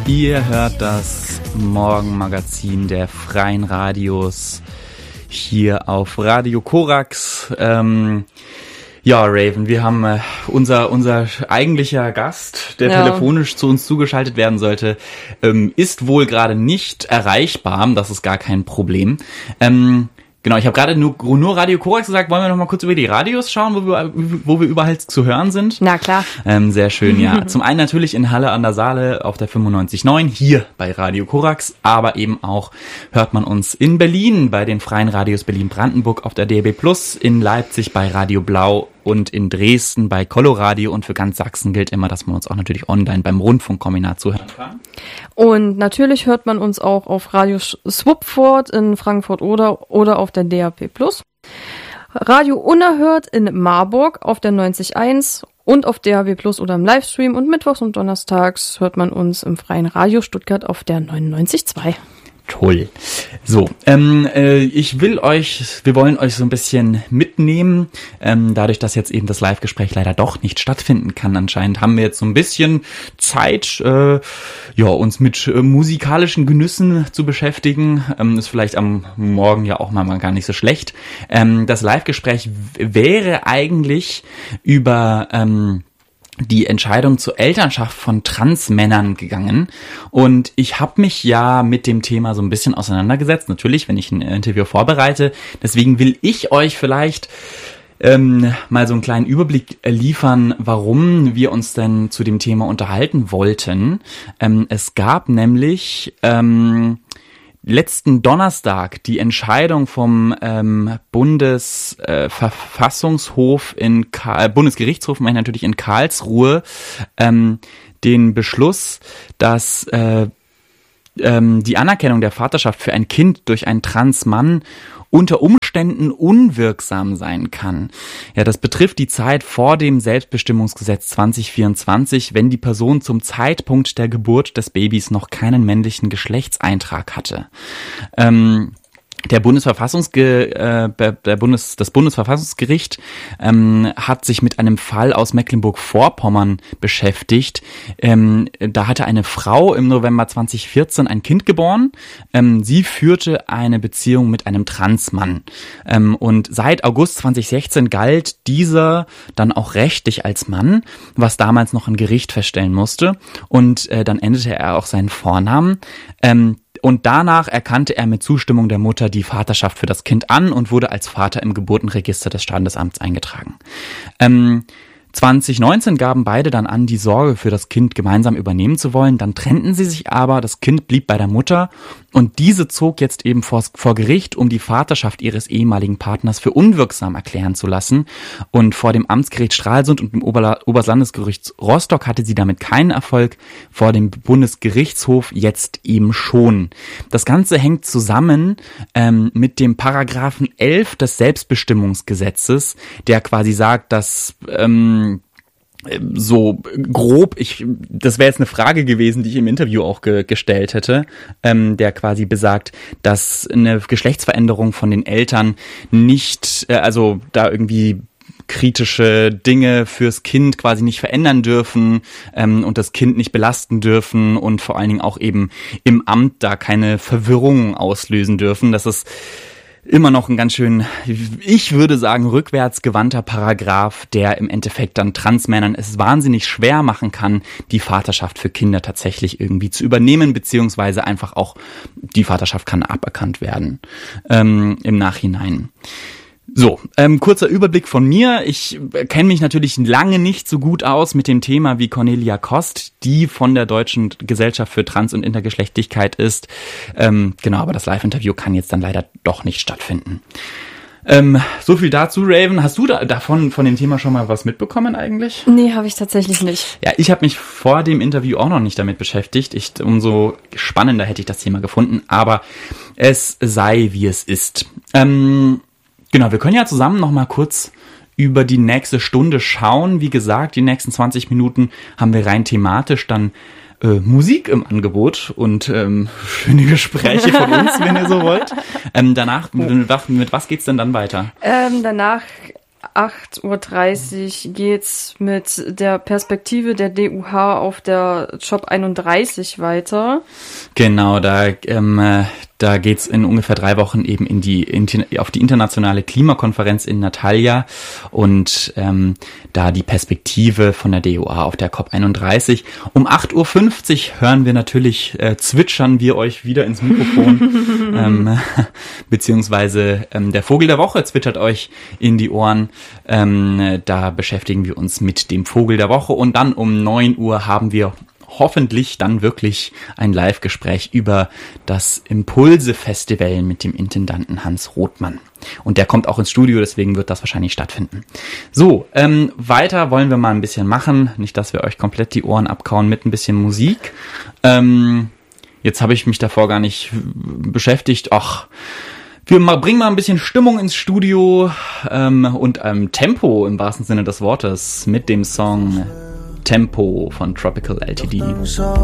Ihr hört das Morgenmagazin der Freien Radios hier auf Radio Korax. Ja, Raven, wir haben unser eigentlicher Gast, der telefonisch zu uns zugeschaltet werden sollte, ist wohl gerade nicht erreichbar. Das ist gar kein Problem. Genau, ich habe gerade nur Radio Korax gesagt. Wollen wir noch mal kurz über die Radios schauen, wo wir überall zu hören sind? Na klar. Sehr schön, ja. Zum einen natürlich in Halle an der Saale auf der 95.9, hier bei Radio Korax, aber eben auch hört man uns in Berlin bei den Freien Radios Berlin-Brandenburg auf der DAB+, in Leipzig bei Radio Blau und in Dresden bei Coloradio, und für ganz Sachsen gilt immer, dass man uns auch natürlich online beim Rundfunkkombinat zuhören kann. Und natürlich hört man uns auch auf Radio Swupford in Frankfurt oder auf der DAB+. Radio Unerhört in Marburg auf der 90.1 und auf DAB+ oder im Livestream, und mittwochs und donnerstags hört man uns im Freien Radio Stuttgart auf der 99.2. Toll. So, wir wollen euch so ein bisschen mitnehmen. Dadurch, dass jetzt eben das Live-Gespräch leider doch nicht stattfinden kann anscheinend, haben wir jetzt so ein bisschen Zeit, uns mit musikalischen Genüssen zu beschäftigen. Ist vielleicht am Morgen ja auch mal gar nicht so schlecht. Das Live-Gespräch wäre eigentlich über die Entscheidung zur Elternschaft von Transmännern gegangen, und ich habe mich ja mit dem Thema so ein bisschen auseinandergesetzt, natürlich, wenn ich ein Interview vorbereite. Deswegen will ich euch vielleicht mal so einen kleinen Überblick liefern, warum wir uns denn zu dem Thema unterhalten wollten. Es gab nämlich letzten Donnerstag die Entscheidung vom Bundesgerichtshof in Karlsruhe, den Beschluss, dass die Anerkennung der Vaterschaft für ein Kind durch einen Transmann unter Umständen unwirksam sein kann. Ja, das betrifft die Zeit vor dem Selbstbestimmungsgesetz 2024, wenn die Person zum Zeitpunkt der Geburt des Babys noch keinen männlichen Geschlechtseintrag hatte. Das Bundesverfassungsgericht hat sich mit einem Fall aus Mecklenburg-Vorpommern beschäftigt. Da hatte eine Frau im November 2014 ein Kind geboren. Sie führte eine Beziehung mit einem Transmann. Und seit August 2016 galt dieser dann auch rechtlich als Mann, was damals noch ein Gericht feststellen musste. Und dann änderte er auch seinen Vornamen. Und danach erkannte er mit Zustimmung der Mutter die Vaterschaft für das Kind an und wurde als Vater im Geburtenregister des Standesamts eingetragen. 2019 gaben beide dann an, die Sorge für das Kind gemeinsam übernehmen zu wollen. Dann trennten sie sich aber, das Kind blieb bei der Mutter, und diese zog jetzt eben vor Gericht, um die Vaterschaft ihres ehemaligen Partners für unwirksam erklären zu lassen. Und vor dem Amtsgericht Stralsund und dem Oberlandesgericht Rostock hatte sie damit keinen Erfolg, vor dem Bundesgerichtshof jetzt eben schon. Das Ganze hängt zusammen mit dem Paragraphen 11 des Selbstbestimmungsgesetzes, der quasi sagt, dass so grob, das wäre jetzt eine Frage gewesen, die ich im Interview auch gestellt hätte, der quasi besagt, dass eine Geschlechtsveränderung von den Eltern nicht, also da irgendwie kritische Dinge fürs Kind quasi nicht verändern dürfen und das Kind nicht belasten dürfen und vor allen Dingen auch eben im Amt da keine Verwirrung auslösen dürfen. Das ist immer noch ein ganz schön, ich würde sagen, rückwärtsgewandter Paragraph, der im Endeffekt dann Transmännern es wahnsinnig schwer machen kann, die Vaterschaft für Kinder tatsächlich irgendwie zu übernehmen, beziehungsweise einfach auch die Vaterschaft kann aberkannt werden im Nachhinein. So, kurzer Überblick von mir. Ich kenne mich natürlich lange nicht so gut aus mit dem Thema wie Cornelia Kost, die von der Deutschen Gesellschaft für Trans- und Intergeschlechtlichkeit ist. Genau, aber das Live-Interview kann jetzt dann leider doch nicht stattfinden. So viel dazu, Raven. Hast du von dem Thema schon mal was mitbekommen eigentlich? Nee, habe ich tatsächlich nicht. Ja, ich habe mich vor dem Interview auch noch nicht damit beschäftigt. Umso spannender hätte ich das Thema gefunden, aber es sei, wie es ist. Genau, wir können ja zusammen noch mal kurz über die nächste Stunde schauen. Wie gesagt, die nächsten 20 Minuten haben wir rein thematisch dann Musik im Angebot und schöne Gespräche von uns, wenn ihr so wollt. Danach, mit was geht's denn dann weiter? Danach 8:30 Uhr geht's mit der Perspektive der DUH auf der Job 31 weiter. Genau, da geht's in ungefähr 3 Wochen eben auf die internationale Klimakonferenz in Natalia und da die Perspektive von der DUH auf der COP31. Um 8:50 Uhr hören wir natürlich, zwitschern wir euch wieder ins Mikrofon, beziehungsweise der Vogel der Woche zwitschert euch in die Ohren. Da beschäftigen wir uns mit dem Vogel der Woche und dann um 9 Uhr haben wir hoffentlich dann wirklich ein Live-Gespräch über das Impulse-Festival mit dem Intendanten Hans Rothmann. Und der kommt auch ins Studio, deswegen wird das wahrscheinlich stattfinden. So, weiter wollen wir mal ein bisschen machen. Nicht, dass wir euch komplett die Ohren abkauen mit ein bisschen Musik. Jetzt habe ich mich davor gar nicht beschäftigt. Wir bringen mal ein bisschen Stimmung ins Studio und Tempo im wahrsten Sinne des Wortes mit dem Song Tempo von Tropical LTD.